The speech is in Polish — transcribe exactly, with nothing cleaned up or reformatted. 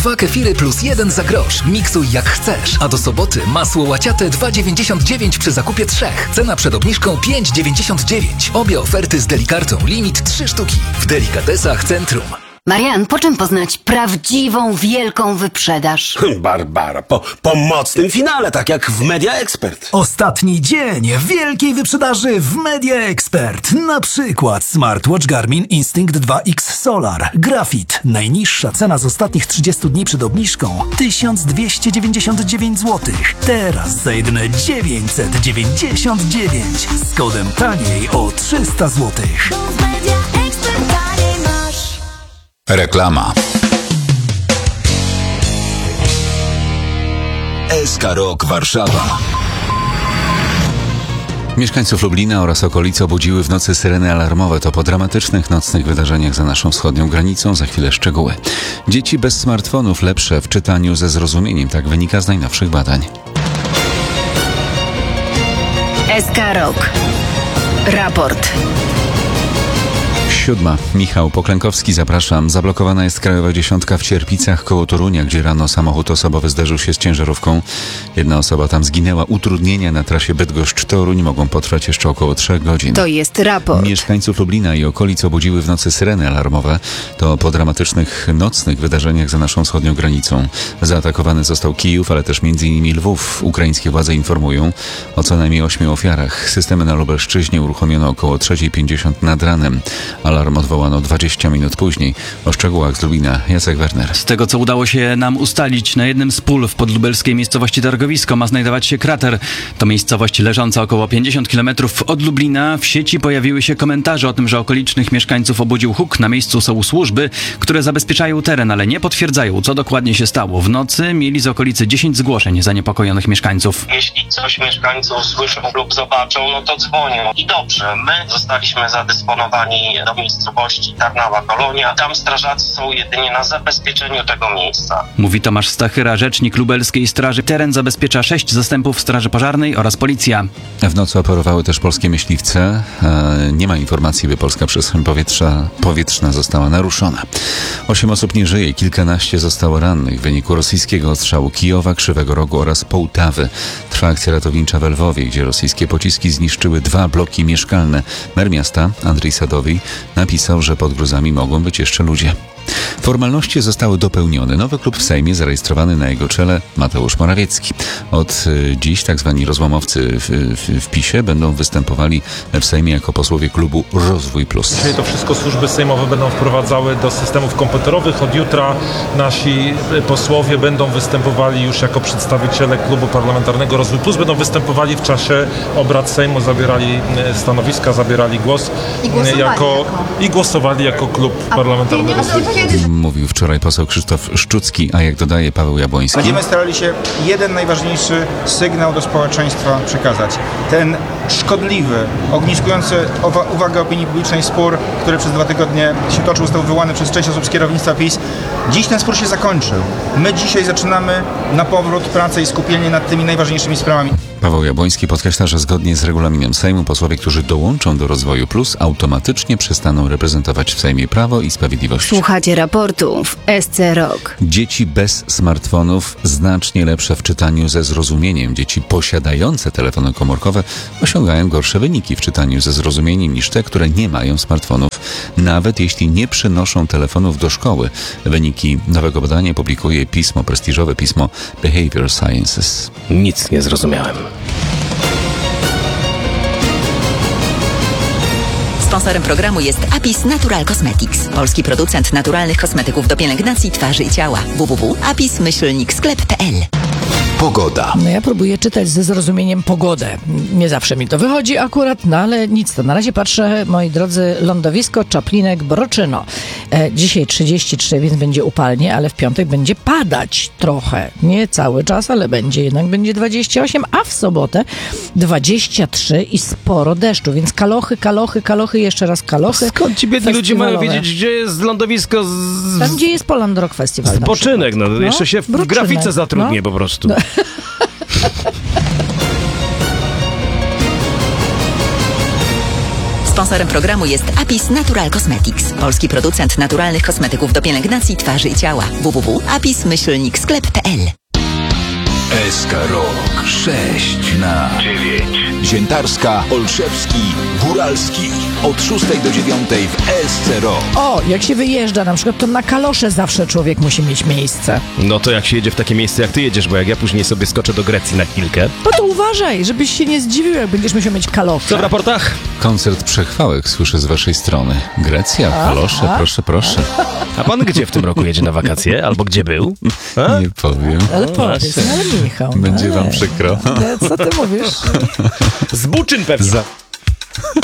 Dwa kefiry plus jeden za grosz. Miksuj jak chcesz. A do soboty masło łaciate dwa dziewięćdziesiąt dziewięć przy zakupie trzech. Cena przed obniżką pięć dziewięćdziesiąt dziewięć. Obie oferty z Delikartą. Limit trzy sztuki. W Delikatesach Centrum. Marian, po czym poznać prawdziwą, wielką wyprzedaż? Barbara, po, po mocnym finale, tak jak w Media Expert. Ostatni dzień wielkiej wyprzedaży w Media Expert. Na przykład smartwatch Garmin Instinct dwa X Solar. Grafit. Najniższa cena z ostatnich trzydziestu dni przed obniżką tysiąc dwieście dziewięćdziesiąt dziewięć złotych. Teraz za jedyne dziewięćset dziewięćdziesiąt dziewięć. Z kodem taniej o trzysta złotych. Reklama. S K Rock Warszawa. Mieszkańców Lublina oraz okolicy obudziły w nocy syreny alarmowe. To po dramatycznych nocnych wydarzeniach za naszą wschodnią granicą. Za chwilę szczegóły. Dzieci bez smartfonów lepsze w czytaniu ze zrozumieniem. Tak wynika z najnowszych badań. S K Rock. Raport. Siódma. Michał Poklękowski, zapraszam. Zablokowana jest krajowa dziesiątka w Cierpicach koło Torunia, gdzie rano samochód osobowy zderzył się z ciężarówką. Jedna osoba tam zginęła. Utrudnienia na trasie Bydgoszcz-Toruń mogą potrwać jeszcze około trzech godzin. To jest raport. Mieszkańców Lublina i okolic obudziły w nocy syreny alarmowe. To po dramatycznych nocnych wydarzeniach za naszą wschodnią granicą. Zaatakowany został Kijów, ale też między innymi Lwów. Ukraińskie władze informują o co najmniej ośmiu ofiarach. Systemy na Lubelszczyźnie uruchomiono około trzeciej pięćdziesiąt nad ranem. Alarm odwołano dwadzieścia minut później. O szczegółach z Lubina Jacek Werner. Z tego, co udało się nam ustalić, na jednym z pól w podlubelskiej miejscowości Targowisko ma znajdować się krater. To miejscowość leżąca około pięćdziesiąt kilometrów od Lublina. W sieci pojawiły się komentarze o tym, że okolicznych mieszkańców obudził huk. Na miejscu są służby, które zabezpieczają teren, ale nie potwierdzają, co dokładnie się stało. W nocy mieli z okolicy dziesięć zgłoszeń zaniepokojonych mieszkańców. Jeśli coś mieszkańców słyszą lub zobaczą, no to dzwonią. I dobrze, my zostaliśmy zadysponowani do miejscowości Tarnawa-Kolonia. Tam strażacy są jedynie na zabezpieczeniu tego miejsca. Mówi Tomasz Stachyra, rzecznik lubelskiej straży. Teren zabezpiecza sześć zastępów straży pożarnej oraz policja. W nocy operowały też polskie myśliwce. E, nie ma informacji, by polska przestrzeń powietrza, powietrzna została naruszona. Osiem osób nie żyje, kilkanaście zostało rannych w wyniku rosyjskiego ostrzału Kijowa, Krzywego Rogu oraz Połtawy. Trwa akcja ratownicza w Lwowie, gdzie rosyjskie pociski zniszczyły dwa bloki mieszkalne. Mer miasta, Andrzej Sadowi, napisał, że pod gruzami mogą być jeszcze ludzie. Formalności zostały dopełnione. Nowy klub w Sejmie zarejestrowany na jego czele Mateusz Morawiecki. Od y, dziś tak zwani rozłamowcy w, w, w PiSie będą występowali w Sejmie jako posłowie klubu Rozwój Plus. Dzisiaj to wszystko służby sejmowe będą wprowadzały do systemów komputerowych. Od jutra nasi posłowie będą występowali już jako przedstawiciele klubu parlamentarnego Rozwój Plus. Będą występowali w czasie obrad Sejmu, zabierali stanowiska, zabierali głos i głosowali jako, jako, i głosowali jako klub parlamentarny Rozwój Plus. Mówił wczoraj poseł Krzysztof Szczucki, a jak dodaje Paweł Jabłoński. Będziemy starali się jeden najważniejszy sygnał do społeczeństwa przekazać. Ten szkodliwy, ogniskujący uwagę opinii publicznej spór, który przez dwa tygodnie się toczył, został wywołany przez część osób z kierownictwa PiS. Dziś ten spór się zakończył. My dzisiaj zaczynamy na powrót pracę i skupienie nad tymi najważniejszymi sprawami. Paweł Jabłoński podkreśla, że zgodnie z regulaminem Sejmu posłowie, którzy dołączą do Rozwoju Plus, automatycznie przestaną reprezentować w Sejmie Prawo i Sprawiedliwość. Słuchacie raportu w S C Rock. Dzieci bez smartfonów znacznie lepsze w czytaniu ze zrozumieniem. Dzieci posiadające telefony komórkowe osiągają gorsze wyniki w czytaniu ze zrozumieniem niż te, które nie mają smartfonów, nawet jeśli nie przynoszą telefonów do szkoły. Wyniki nowego badania publikuje pismo, prestiżowe pismo Behavior Sciences. Nic nie zrozumiałem. Sponsorem programu jest Apis Natural Cosmetics, polski producent naturalnych kosmetyków do pielęgnacji twarzy i ciała. w w w kropka apis myślnik sklep kropka p l. Pogoda. No ja próbuję czytać ze zrozumieniem pogodę. Nie zawsze mi to wychodzi akurat, no ale nic to. Na razie patrzę, moi drodzy, lądowisko Czaplinek Broczyno. E, dzisiaj trzydzieści trzy, więc będzie upalnie, ale w piątek będzie padać trochę. Nie cały czas, ale będzie. Jednak będzie dwadzieścia osiem, a w sobotę dwadzieścia trzy i sporo deszczu, więc kalochy, kalochy, kalochy, jeszcze raz kalochy. Skąd ci biedni ludzie mają wiedzieć, gdzie jest lądowisko? Z... Tam, gdzie jest Poland Rock Festival. Spoczynek, no, no. Jeszcze się w Broczynek. grafice zatrudnię no. po prostu. No. Sponsorem programu jest Apis Natural Cosmetics. Polski producent naturalnych kosmetyków do pielęgnacji twarzy i ciała. w w w kropka apis myślnik sklep kropka p l. S K Rok sześć na dziewięć. Ziętarska, Olszewski, Góralski. Od szóstej do dziewiątej w S C Rok. O, jak się wyjeżdża na przykład, to na kalosze zawsze człowiek musi mieć miejsce. No to jak się jedzie w takie miejsce, jak ty jedziesz, bo jak ja później sobie skoczę do Grecji na chwilkę. No to uważaj, żebyś się nie zdziwił, jak będziesz musiał mieć kalosze. Co w raportach? Koncert przechwałek słyszę z waszej strony. Grecja, kalosze, a? proszę, proszę. A pan gdzie w tym roku jedzie na wakacje? Albo gdzie był? A? Nie powiem. Ale powiedz, no, ale Michał. Będzie ale... wam przykro. Co ty mówisz? Z Buczyn pewnie. Za...